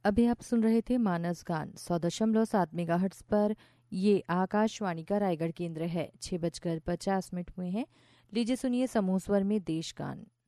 अभी आप सुन रहे थे मानस गान 100.7 मेगाहर्ट्ज पर। ये आकाशवाणी का रायगढ़ केंद्र है। 6:50 हुए हैं। लीजिए सुनिए समूह स्वर में देश गान।